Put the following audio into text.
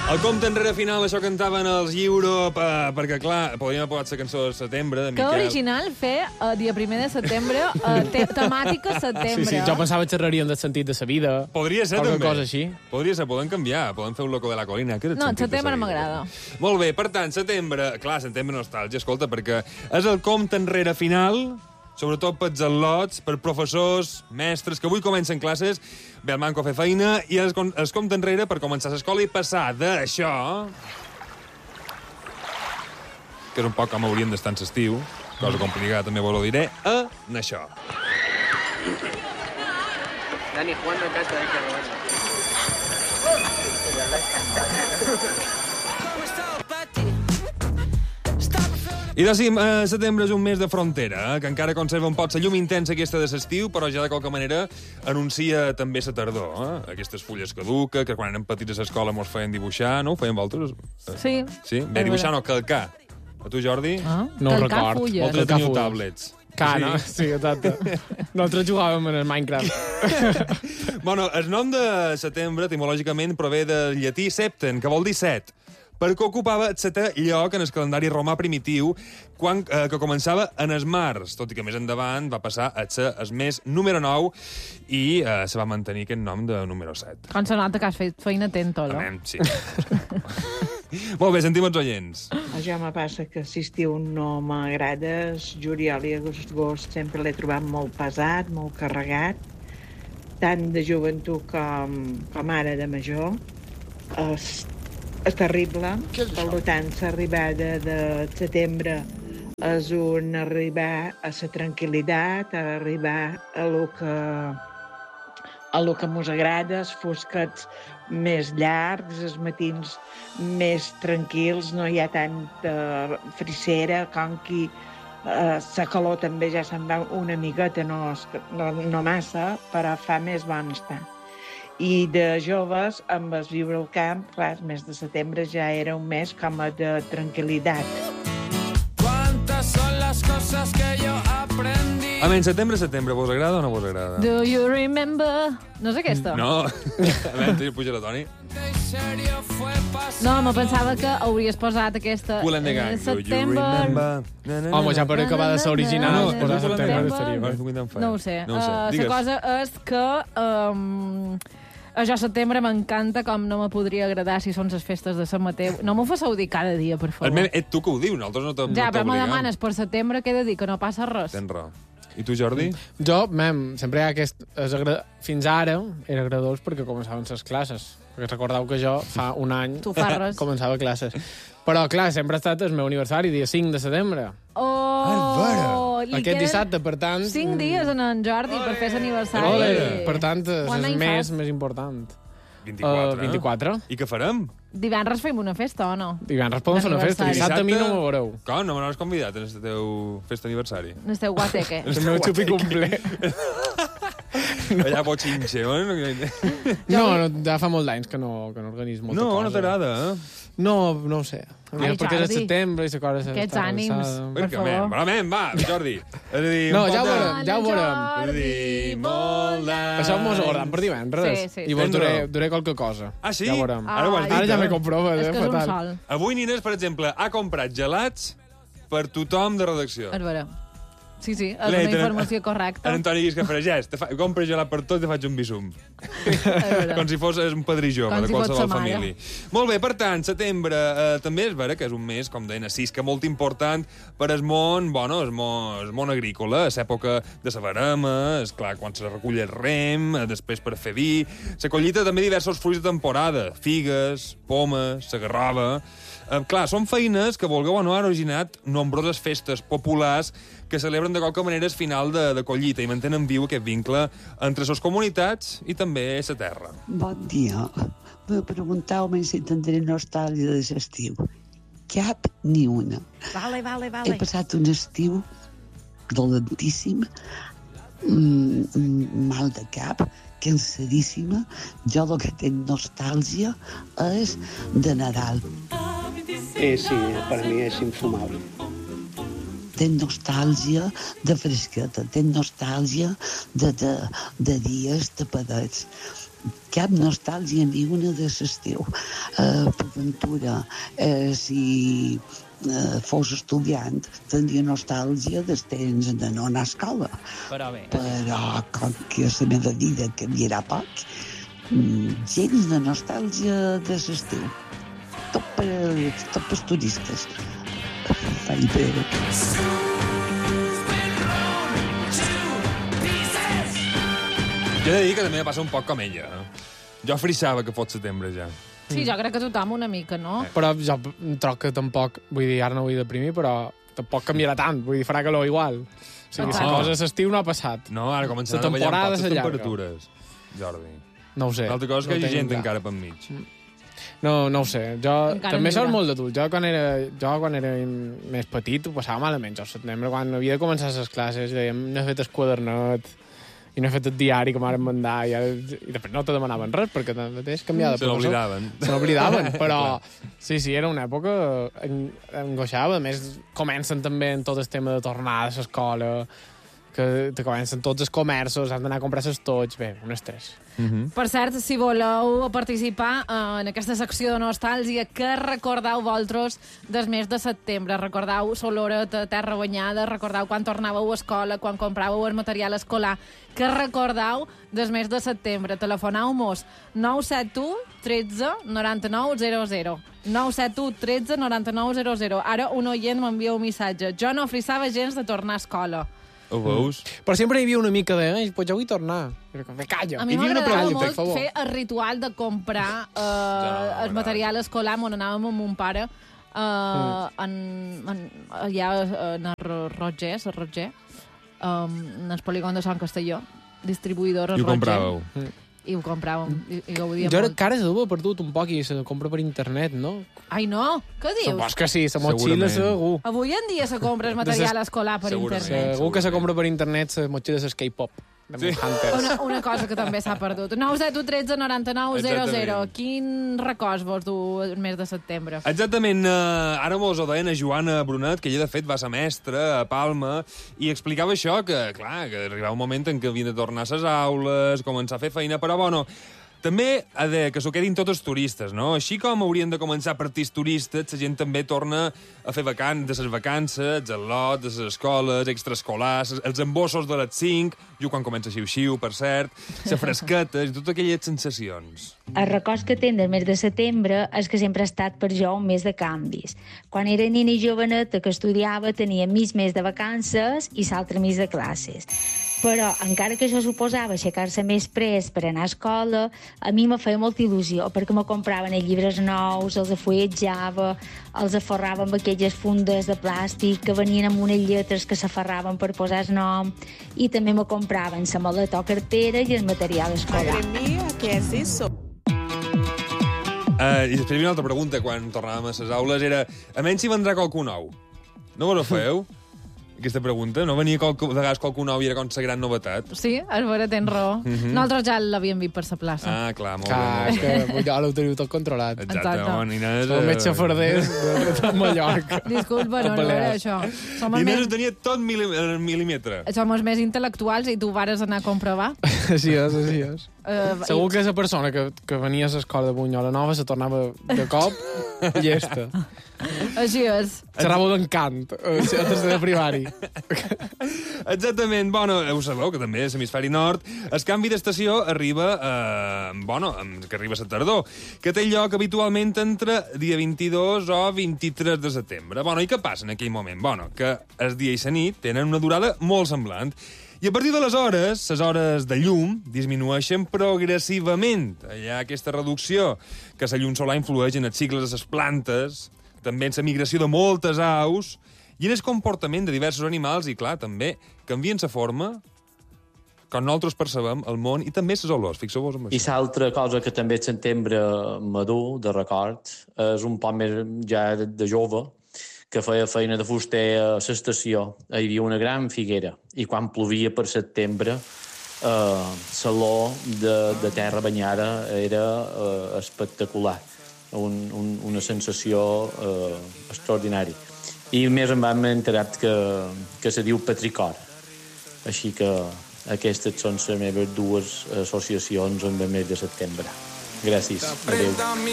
El compte enrere final, això cantaven els Euro, perquè, clar, podríem haver posat la cançó de setembre, de Miquel. Que original fer dia 1 de setembre, temàtica setembre. Sí, jo pensava que xerraríem del sentit de la vida. Podria ser, també. cosa així. Podria ser, podem canviar, podem fer un loco de la colina. No, setembre m'agrada. Molt bé, per tant, setembre, clar, setembre nostàlgia, escolta, perquè és el compte enrere final, sobretot pels al·lots, per professors, mestres, que avui comencen classes, ve el manco a fer feina, i es compte enrere per començar l'escola i passar d'això, que és un poc com hauríem d'estar en l'estiu, cosa complicada també vos ho diré, a això. Dani, jugando a casa, que I doncs sí, setembre és un mes de frontera, que encara conserva un pot la llum intensa aquesta de l'estiu, però ja de qualque manera anuncia també la tardor. Aquestes fulles caduques, que quan érem petits a l'escola mos feien dibuixar, no? Ho feien vosaltres? Sí. Sí? Bé, dibuixar no, calcar. A tu, Jordi? No ho record. Fulles. Vosaltres teniu tablets. No? Sí, exacte. Nosaltres jugàvem en el Minecraft. Bueno, el nom de setembre, etimològicament, prové del llatí septen, que vol dir set, perquè ocupava el setè lloc en el calendari romà primitiu, que començava en els març, tot i que més endavant va passar a ser el mes número 9 i se va mantenir aquest nom de número 7. Com se nota que has fet feina atento, no? Anem, sí. Molt bé, sentim els oients. A jo me passa que si estiu no m'agrada, juliol i agost sempre l'he trobat molt pesat, molt carregat, tant de joventut com ara de major. És terrible, per tant, l'arribada de setembre és un arribar a la tranquil·litat, a arribar a lo que mos agrada, els fosquets més llargs, els matins més tranquils, no hi ha tanta frissera, com que la calor també ja se'n va una miqueta, no massa, però fa més bon estar. I de joves, amb el viure al camp, clar, el mes de setembre ja era un mes com a de tranquil·litat. ¿Cuántas son las cosas que yo aprendí? A menys, setembre, vos agrada o no vos agrada? Do you remember? No és aquesta? No. A veure, puja la Toni. No, me pensava que hauries posat aquesta... Cool and the Gang. Do you Setembre... remember? Home, ja per acabar de ser original, posar setembre estaria bé. No ho sé. La cosa és que... jo setembre m'encanta, com no me podria agradar si són les festes de Sant Mateu. No m'ho fasseu dir cada dia, per favor. És tu que ho dius, nosaltres no t'obligam. Ja, però me demanes per setembre, què he de dir? Que no passa res. Tens raó. I tu, Jordi? Jo, sempre hi ha aquest... Fins ara era agradós perquè començaven les classes. Perquè recordeu que jo fa un any començava classes. Però, clar, sempre ha estat el meu aniversari, dia 5 de setembre. Oh! Aquest dissabte, per tant... 5 dies en Jordi per fer l'aniversari. Per tant, és el mes més important. 24. I què farem? Divendres fem una festa, o no? Divendres podem fer una festa. Dissabte a mi no m'ho veureu. Com? No m'hauràs convidat en el teu festa aniversari? En el teu guateque. El meu xupi comple. Allà bochinxe, eh? No, ja fa molt d'anys que no organitzo molta cosa. No t'agrada, eh? No ho sé. Perquè és el setembre i la cosa... Aquests ànims, per favor. Va, Jordi. No, ja ho veurem. Jordi, molt de... Això mos ho guardem per divendres. Sí. I vos duré qualque cosa. Ah, sí? Ja ho veurem. Ara ja m'he comprovat, és que és un sol. Avui Nines, per exemple, ha comprat gelats per tothom de redacció. És vera. Sí, és una informació correcta. En Antoni Guisca Fregès, compra gelat per tot i faig un bisum. Com si fos un padrí jove de qualsevol família. Molt bé, per tant, setembre també és vera que és un mes, com deien així, que molt important per el món, el món agrícola, és època de la verema, és clar, quan se recull el rem, després per fer vi, se collita també diversos fruits de temporada, figues, pomes, la garrova... Clar, són feines que, vulgueu o no, han originat nombroses festes populars que celebren de qualque manera el final de collita i mantenen viu aquest vincle entre les comunitats i també la terra. Bon dia. Me preguntàveu si tindré nostàlgia de l'estiu. Cap ni una. Vale. He passat un estiu dolentíssim, mal de cap, cansadíssima. Jo el que tinc nostàlgia és de Nadal. Sí, per mi és infumable. Tenc nostàlgia de fresqueta, tenc nostàlgia de dies tapadets. cap nostàlgia ni una de l'estiu. Per ventura, si fos estudiant, tenia nostàlgia dels temps de no anar a escola. Però Com que la meva vida canviarà poc, gens de nostàlgia de l'estiu. Tot pels turistes. Faig bé. Jo he de dir que també passa un poc com ella. Jo frissava que fos setembre, ja. Sí, jo crec que tothom una mica, no? Però jo troc que tampoc, vull dir, ara no vull deprimir, però tampoc canviarà tant, vull dir, farà calor igual. O sigui, la cosa l'estiu no ha passat. No, ara començaran a ballar un poc les temperatures, Jordi. No ho sé. L'altra cosa és que hi ha gent encara per mig. No ho sé. Jo encara també soc molt d'adult. Jo quan era més petit ho passava malament. Jo al setembre, quan havia de començar les classes, dèiem, no he fet el quadernet i no he fet el diari que m'han mandar i després no te demanaven res perquè tanmateix canviava de professor. Se n'oblidaven. Però sí, era una època angoixava. A més, comencen també en tot el tema de tornar a l'escola, que te comencen tots els comerços, han d'anar a comprar els tots. Bé, un estrès. Per cert, si voleu participar en aquesta secció de nostàlgia, què recordeu vosaltres del mes de setembre? Recordeu l'oloreta, terra banyada? Recordeu quan tornàveu a escola, quan compràveu el material escolar? Què recordeu del mes de setembre? Telefoneu-mos 971 13 99 00. 971 13 99 00. Ara un oient m'envia un missatge. Jo no frissava gens de tornar a escola. Ho veus? Però sempre hi havia una mica de... Pues jo vull tornar. Calla. A mi m'agradava molt fer el ritual de comprar el material escolar on anàvem amb mon pare allà en el Roger, en el polígon de Sant Castelló, distribuïdor Roger. I ho compràveu. I ho compràvem, i gaudia jo molt. Encara se ha perdut un poc i se compra per internet, no? Ai, no? Què dius? Supos que sí, la motxilla segur. Avui en dia se compra el material escolar per internet. Segur que se compra per internet la motxilla de K-pop. Sí. Una cosa que també s'ha perdut. 971 13 99 00. Quin records vols dur el mes de setembre? Exactament. Ara mos ho deien a Joana Brunet, que ella de fet va ser mestra a Palma, i explicava això, que clar, que arribava un moment en què havien de tornar a les aules, començar a fer feina, però bueno, també ha de que s'ho quedin tots els turistes, no? Així com haurien de començar a partir els turistes, la gent també torna a fer de les vacances, els al·lots, de les escoles, extraescolars, els embossos de les 5, jo quan comença xiu-xiu, per cert, la fresqueta i totes aquelles sensacions. El record que tinc del mes de setembre és que sempre ha estat per jo un mes de canvis. Quan era nina i joveneta que estudiava, tenia mig mes de vacances i l'altre mes de classes. Però, encara que això suposava aixecar-se més pres per anar a escola, a mi me feia molta il·lusió, perquè me compraven els llibres nous, els afuetjava, els aforrava amb aquelles fundes de plàstic que venien amb unes lletres que s'aferraven per posar el nom, i també me compraven la maleta o cartera i el material escolar. Madre mía, ¿qué es eso? I després hi havia una altra pregunta quan tornàvem a les aules, era, a menys si vendrà qualcú nou. No vos ho feu? Aquesta pregunta? No venia de vegades qualcú nou i era com la gran novetat? Sí, és vera, tens raó. Nosaltres ja l'havíem vist per la plaça. Ah, clar, molt bé. És que ja ho teniu tot controlat. Exacte. El metge farders de Mallorca. Disculpa, no era això. Inés ho tenia tot mil·límetre. Som els més intel·lectuals i tu vares anar a comprovar. Així és. Segur que la persona que venia a l'escola de Bunyola Nova se tornava de cop llesta. Així és. Xerrava d'encant a tercer de primari. Exactament. Bueno, ho sabeu, que també a l'hemisferi nord el canvi d'estació arriba que arriba a la tardor, que té lloc habitualment entre dia 22 o 23 de setembre. Bueno, i què passa en aquell moment? Bueno, que el dia i la nit tenen una durada molt semblant. I a partir de les hores de llum disminueixen progressivament. Hi ha aquesta reducció, que la llum solar influeix en els cicles de les plantes, també en la migració de moltes aus, i en el comportament de diversos animals, i clar, també canvien la forma com nosaltres percebem el món, i també les olors, fixeu-vos en això. I l'altra cosa que també el setembre m'adú de record és un poc més ja de jove, que feia feina de fuster a l'estació. Hi havia una gran figuera, i quan plovia per setembre, l'olor de terra banyada era espectacular. Una sensació extraordinària. I més em vam enterat que se diu petricor. Així que Aquestes són les meves dues associacions en el mes de setembre. Gràcies. Adéu.